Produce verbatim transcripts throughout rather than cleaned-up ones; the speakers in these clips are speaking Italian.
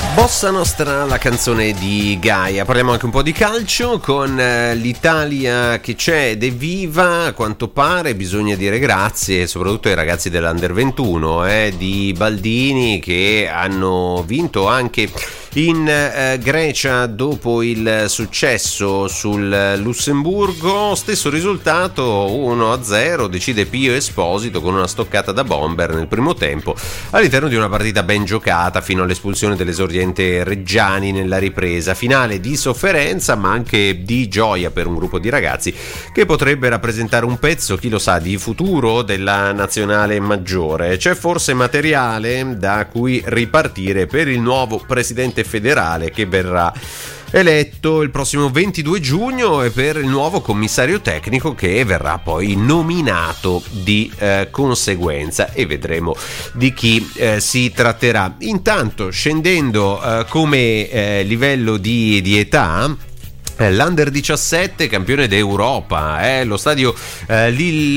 Bossa Nostra, la canzone di Gaia. Parliamo anche un po' di calcio con eh, l'Italia che c'è ed è viva. A quanto pare bisogna dire grazie soprattutto ai ragazzi dell'Under ventuno, eh, di Baldini, che hanno vinto anche in eh, Grecia dopo il successo sul Lussemburgo. Stesso risultato, uno a zero, decide Pio Esposito con una stoccata da bomber nel primo tempo all'interno di una partita ben giocata fino all'espulsione dell'esordiente Reggiani nella ripresa. Finale di sofferenza ma anche di gioia per un gruppo di ragazzi che potrebbe rappresentare un pezzo, chi lo sa, di futuro della nazionale maggiore. C'è forse materiale da cui ripartire per il nuovo presidente federale che verrà eletto il prossimo ventidue giugno e per il nuovo commissario tecnico che verrà poi nominato di eh, conseguenza, e vedremo di chi eh, si tratterà. Intanto, scendendo eh, come eh, livello di, di età, l'Under diciassette campione d'Europa, eh? Lo stadio eh,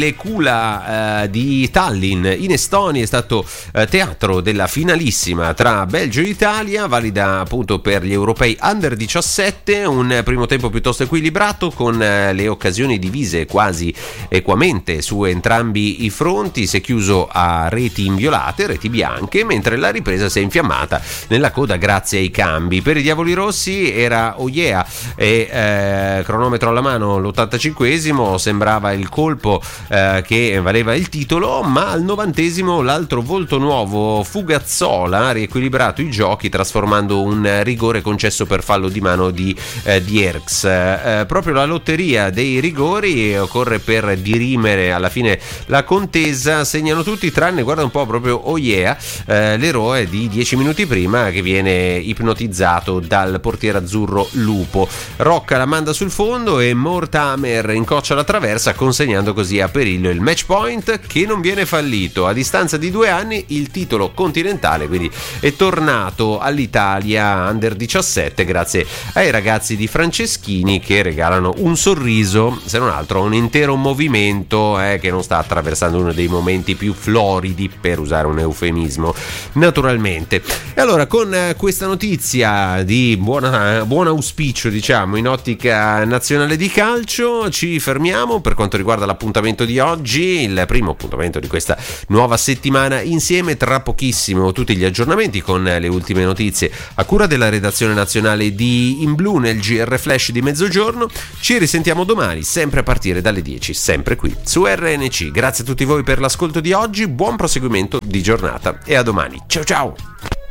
Lilleküla eh, di Tallinn in Estonia è stato eh, teatro della finalissima tra Belgio e Italia, valida appunto per gli europei Under diciassette. Un primo tempo piuttosto equilibrato con eh, le occasioni divise quasi equamente su entrambi i fronti. Si è chiuso a reti inviolate, reti bianche, mentre la ripresa si è infiammata nella coda grazie ai cambi. Per i diavoli rossi era Ollea e Eh, cronometro alla mano l'ottantacinquesimo, sembrava il colpo eh, che valeva il titolo, ma al novantesimo l'altro volto nuovo, Fugazzola, ha riequilibrato i giochi trasformando un rigore concesso per fallo di mano di eh, Dierks. Eh, proprio la lotteria dei rigori occorre per dirimere alla fine la contesa. Segnano tutti tranne, guarda un po', proprio Ollea, eh, l'eroe di dieci minuti prima, che viene ipnotizzato dal portiere azzurro Lupo. Rocca la manda sul fondo e Mortamer incoccia la traversa, consegnando così a Perillo il match point che non viene fallito. A distanza di due anni il titolo continentale quindi è tornato all'Italia Under diciassette grazie ai ragazzi di Franceschini, che regalano un sorriso, se non altro un intero movimento eh, che non sta attraversando uno dei momenti più floridi, per usare un eufemismo, naturalmente. E allora, con eh, questa notizia di buona, buon auspicio, diciamo, in ottica nazionale di calcio, ci fermiamo per quanto riguarda l'appuntamento di oggi, il primo appuntamento di questa nuova settimana insieme. Tra pochissimo tutti gli aggiornamenti con le ultime notizie a cura della redazione nazionale di In Blu nel G R Flash di mezzogiorno. Ci risentiamo domani sempre a partire dalle dieci, sempre qui su R N C. Grazie a tutti voi per l'ascolto di oggi, buon proseguimento di giornata e a domani. Ciao ciao!